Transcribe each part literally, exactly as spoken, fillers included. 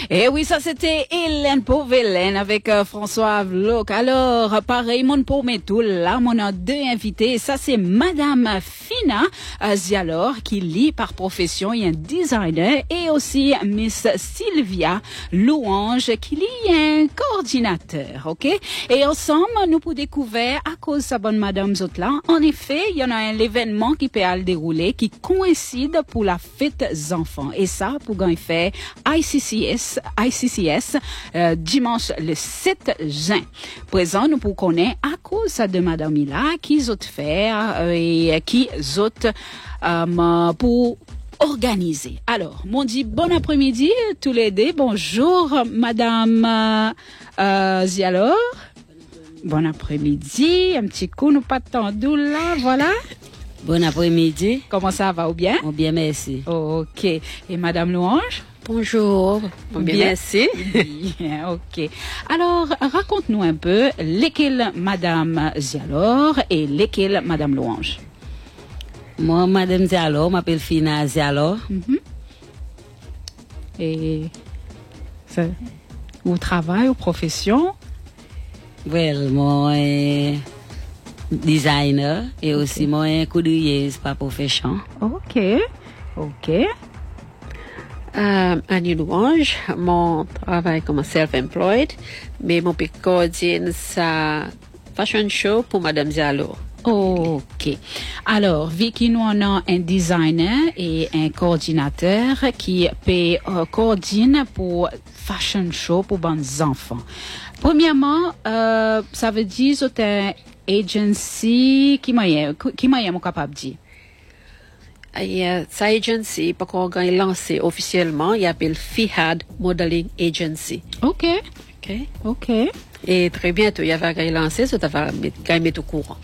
Et oui, ça c'était Hélène Pauvelaine avec euh, François Vloc. Alors, pareil, mon pour mes tout, là, on a deux invités. Ça c'est Madame Fina euh, Zialor, qui lit par profession, il y a un designer, et aussi Miss Sylvia Louange, qui lit un coordinateur, ok? Et ensemble, nous pour découvrir, à cause de sa bonne Madame Zotla, en effet, il y en a un événement qui peut aller dérouler, qui coïncide pour la fête des enfants. Et ça, pour gagner fait I C C S, I C C S, euh, dimanche le sept juin. Présent, nous pour connaître à cause de Madame Mila, qui autres faire euh, et qui autres euh, pour organiser. Alors, mon dit bon après-midi tous les deux. Bonjour, Madame euh, Zialor. Bon après-midi. Un petit coup, nous pas tendu là, voilà. Bon après-midi. Comment ça va, ou bien? Oh, bien, merci. Oh, ok. Et Madame Louange? Bonjour. Bien, bien, merci. Bien, ok. Alors, raconte-nous un peu lesquelles Madame Zialor et lesquelles Madame Louange. Moi, Madame Zialor, m'appelle Fina Zialor. Mm-hmm. Et ça, au travail, aux professions? Well, moi, euh, designer et okay. aussi moi, coudrieuse par profession. Ok, ok. Euh, Annie Louange, mon travail comme self-employed, mais mon pic coordine sa fashion show pour Madame Zialor. Ok. Alors, Vicky, nous on a un designer et un coordinateur qui peut euh, coordine pour fashion show pour les enfants. Premièrement, euh, ça veut dire que c'est un agency qui m'a qui m'a capable de dire. Yeah, sa agency, pas qu'on a lancé officiellement, il appelle Fihad Modeling Agency. Ok. Ok. Ok. Et très bientôt, il y va lancé, ça va mettre au courant.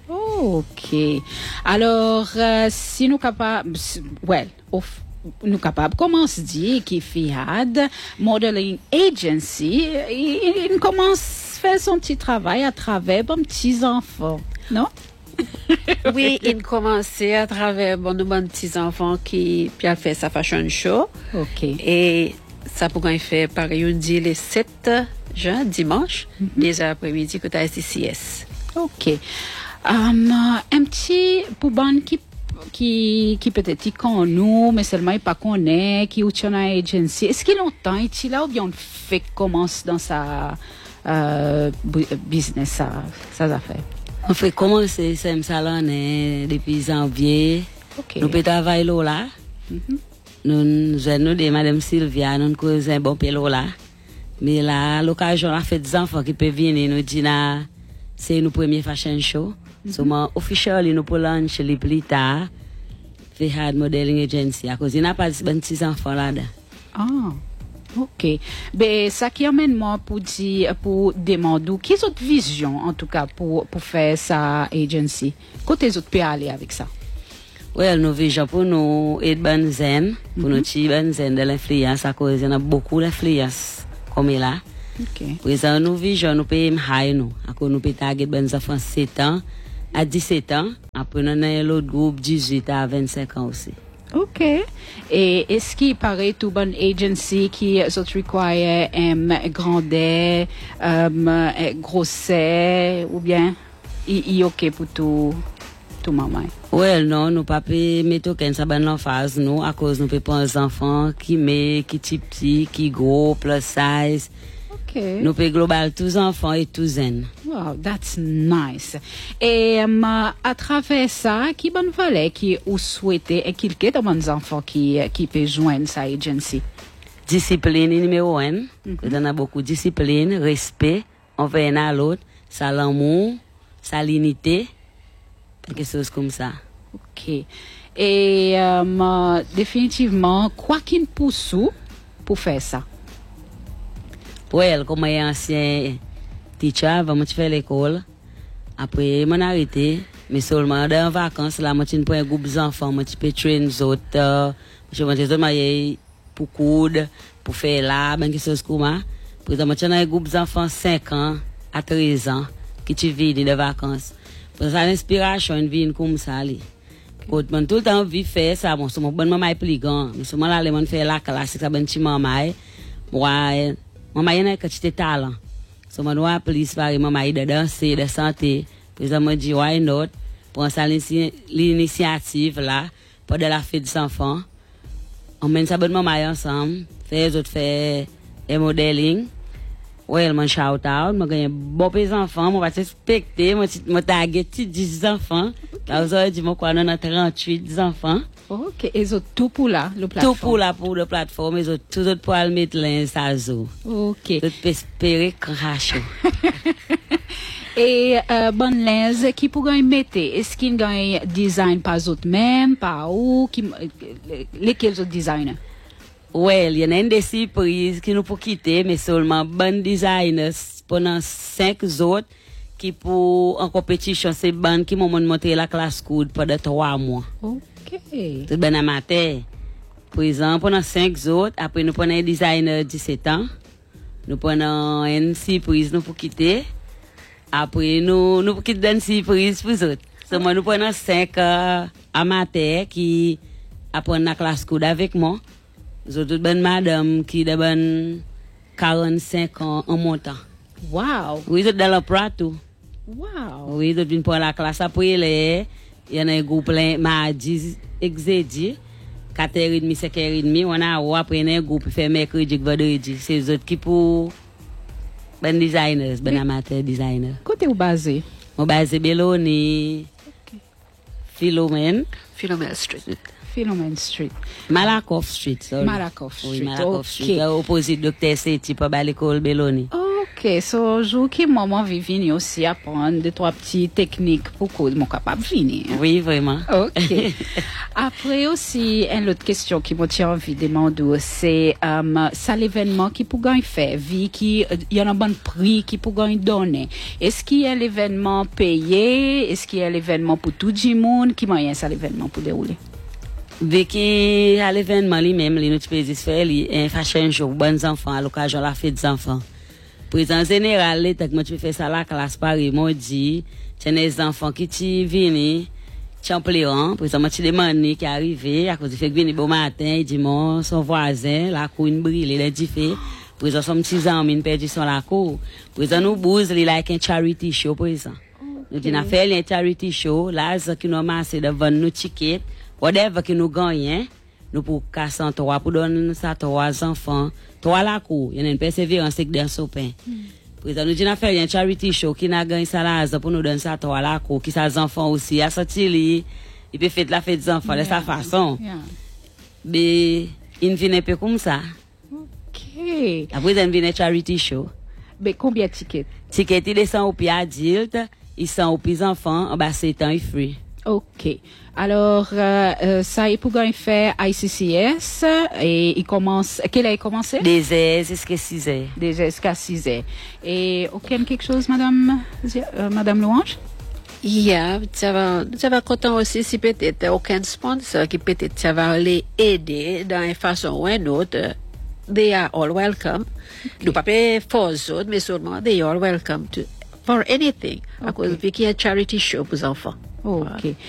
Ok. Alors, euh, si nous capables, well, off, nous capables, comment se dit qu'il Fihad Modeling Agency, il, il commence à faire son petit travail à travers les petits enfants, non? Oui, il commence à travers bon, nos petits enfants qui a fait sa fashion show. Ok. Et ça pourrait faire pareil, on dit les sept juin, dimanche, mm-hmm. des après-midi que tu as I C C S. Ok. Um, un petit pour ban qui qui qui peut-être qui connaît nous mais seulement il pas connaît qui ou une agency est-ce qu'il longtemps il là ou bien on fait commence dans sa euh, business ça ça affaire on fait commencer ce salon depuis janvier. Okay. Nous peut travailler là mm-hmm. nous nous de Madame Sylvia nous cause un bon pélo là mais là l'occasion a fait des enfants qui peuvent venir nous dire c'est nos premier fashion show. Mm-hmm. So, moi, officially, nous pour lancer les plus tard, Fihad Modeling Agency, à cause il n'y a pas de petits enfants là-dedans. Ah, ok. Ben, ça qui amène moi pour dire, pour demander, quelle est votre vision, en tout cas, pour, pour faire sa agency? Côté les autres peut aller avec ça? Well, nos visions pour nous aider ben zen, pour mm-hmm. nous tirer ben zen de l'influence, à cause il y a beaucoup d'influence, comme il a. Ok. Pour ça, nos visions, nous payons high, nous. À cause nous payons target ben enfants sept ans. À dix-sept ans, après nous avons l'autre groupe dix-huit à vingt-cinq ans aussi. Ok. Et est-ce qu'il paraît tout bon agency qui requiert une um, grandeur, um, grosseur ou bien il est ok pour tout tout maman? Well non, nous pas mettre aucun ça ben en phase nous à cause nous peut prendre des enfants qui met qui petit petit, qui gros, plus size. Okay. Nous payons global tous enfants et tous zen. Wow, that's nice. Et um, à travers ça, qui bonne valeur qui ou souhaitez et quelques de bons enfants qui qui peut joindre sa agency? Discipline numéro un. Mm-hmm. Nous avons beaucoup de discipline, respect envers un à l'autre, ça l'amour, ça l'unité, quelque chose comme ça. Ok. Et um, définitivement, quoi qu'il pousse pour faire ça? Well, comme un ancien teacher, je faire l'école. Après, je arrêté. Mais seulement dans les vacances, là, je prends un groupe d'enfants, je peux trainer les autres. Je vais pour coudre, pour faire là, quelque chose comme ça. Pour exemple, je un groupe d'enfants cinq ans à treize ans qui tu vis des vacances. Pour ça, l'inspiration vient comme ça. Quand on tout le temps vit faire ça, bon, c'est mon bonne maman est plus grand. Mais souvent là, les gens font la classe, ça ben petit maman. Ouais, maman y a que talent. So moi dois plus faire maman y de danser, de santé. Puis ça m'a dit why not prendre ça l'initiative là pour de la fête des enfants. On mène ça bonne maman ensemble, faire les autres faire un modeling. Ouais, mon shout out, moi gagne bon les enfants, moi va respecter, moi moi taguer dix enfants. Là aujourd'hui moi quoi on a trente-huit enfants. OK, et autres tout pour là, le plateforme. Tout pour là pour le plateforme, et autres tout autres pour le mettre l'instazo. OK. Tout espérer cracher. Et euh, bonne linge qui pourrait mettre, est-ce qu'il gagne design par autres même, par où qui lesquels autres designers? Ouais, il y en a une des surprises qui nous pour quitter, mais seulement bon designers pendant cinq autres qui pour en compétition, c'est bon qui m'ont monté la classe code pendant trois mois. OK. Tout ben amateur. Par exemple, pendant cinq autres, après nous prenons un designer de dix-sept ans, nous prenons une surprise nous pour quitter. Après nous nous pour quitter une surprise pour autres. So, moi nous prenons cinq euh, amateurs qui apprennent la classe code avec moi. Nous avons toute bonne madame qui de bonne quarante-cinq ans en montant. Wow. Oui, ils sont dans l'emploi tout. Wow. Oui, ils viennent pour la classe. Après, les, il y en a un groupe plein, mardi, exédi, quatre heures trente, cinq heures trente. On a, ou après, il y a un groupe qui fait mercredi, vendredi. C'est eux autres qui pour, ben designers, ben amateurs designers. Côté où basé? Mon basé Belloni, OK. Philomène. Philomel Street. Philomène Street. Malakoff Street. Sorry. Malakoff Oui, Street. Malakoff OK. Street. Opposite Docteur Seti, pas à l'école Belloni. OK, so jour qui maman vient venir aussi apprendre deux trois petites techniques pour que mon capable venir. Oui, vraiment. OK. Après aussi, une autre question qui me tient envie de demander, c'est um, ça l'événement qui pour gagner faire, vie qui il y a un bon prix qui pour gagner donner. Est-ce qu'il y a l'événement payé, est-ce qu'il y a l'événement pour tout le monde, qui moyen ça l'événement pour dérouler? Vécu à l'événement lui-même, les nous peux faire un fashion show pour bons enfants à l'occasion de la fête des enfants. Pour en général, l'état que moi tu fais ça la classe Paris, moi dit, c'est des enfants qui ti viennent, ti en pleurant, pour exemple, tu demandes qui arrivé, à cause du fait que viennent bon matin, il dit mon son voisin, la cour une brille, il dit fait, pour exemple, son petit amis, une perdu sur la cour. Pour exemple, nous bouse, il like un charity show, pour exemple. Nous disons, on fait un charity show, là, ce qui nous amasse devant nos tickets, whatever que nous gagnons, nous pour casser en trois, pour donner ça à trois enfants, trois la cour, il y a une persévérance qui dans son pain. Pour exemple, nous disons, faire un charity show qui n'a gagné ça là, pour nous donner ça à trois la cour, qui ça les enfants aussi, à sortir, il peut faire la fête des enfants de sa façon. Mais, il vient un peu comme ça. OK. Après, il vient un charity show. Mais combien de tickets? Tickets, ils sont au pied adulte, ils sont au pied enfants, en bas, c'est temps, ils free. OK. Alors, euh, euh, ça est pour gagner faire I C C S et il commence, quelle heure il commence? Des heures jusqu'à six heures. Des heures jusqu'à six heures. Et aucun quelque chose, madame, euh, madame Louange? Yeah, ça va, ça va content aussi si peut-être aucun sponsor qui peut-être ça va les aider dans une façon ou une autre. They are all welcome. Nous pas pour autres, mais seulement they are welcome to for anything. À cause qu'il y a charity show pour les enfants. OK.